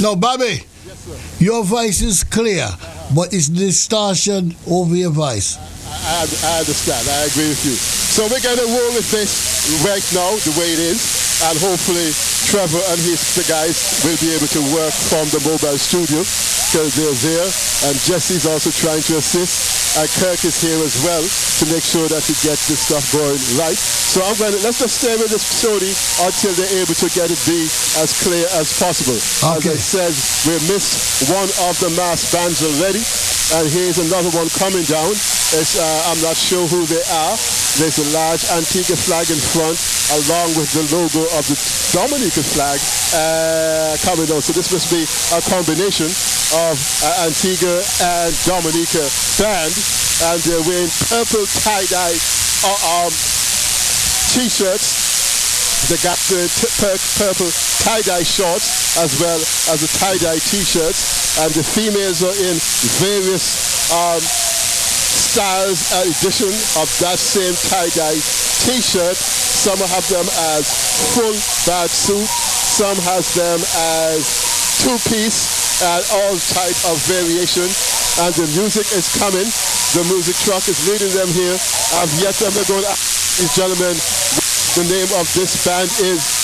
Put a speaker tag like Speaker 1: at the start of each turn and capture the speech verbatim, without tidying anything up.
Speaker 1: No, Bobby,
Speaker 2: Yes, sir.
Speaker 1: your voice is clear, but it's distortion over your voice.
Speaker 2: I, I understand. I agree with you. So we're going to roll with this right now, the way it is, and hopefully Trevor and his the guys will be able to work from the mobile studio because they're there, and Jesse's also trying to assist, and Kirk is here as well to make sure that we get this stuff going right. So I'm going to let's just stay with this story until they're able to get it be as clear as possible.
Speaker 1: Okay.
Speaker 2: As I said, we missed one of the mass bands already, and here's another one coming down. It's, uh, I'm not sure who they are. There's a large Antigua flag in front, along with the logo of the Dominica flag uh, coming down. So this must be a combination of uh, Antigua and Dominica band, and they're wearing purple tie-dye uh, um, t-shirts. They got the t- pur- purple tie-dye shorts as well as the tie-dye t-shirts, and the females are in various um, styles and edition of that same tie-dye t-shirt. Some have them as full bad suit, some has them as two-piece, and all type of variation. And the music is coming. The music truck is leading them here. I've yet to ever go to ask these gentlemen. The name of this band is